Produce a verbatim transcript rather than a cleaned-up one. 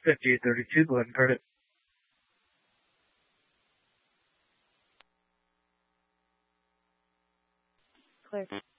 fifty-eight thirty-two. Go ahead and card it. Clear.